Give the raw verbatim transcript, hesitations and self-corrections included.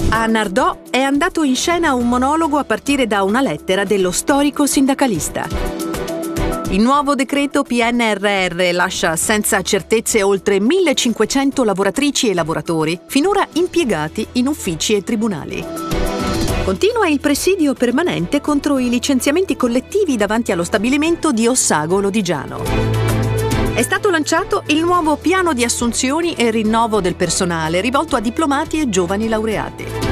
A Nardò è andato in scena un monologo a partire da una lettera dello storico sindacalista. Il nuovo decreto P N R R lascia senza certezze oltre millecinquecento lavoratrici e lavoratori, finora impiegati in uffici e tribunali. Continua il presidio permanente contro i licenziamenti collettivi davanti allo stabilimento di Ossago Lodigiano. È stato lanciato il nuovo piano di assunzioni e rinnovo del personale rivolto a diplomati e giovani laureati.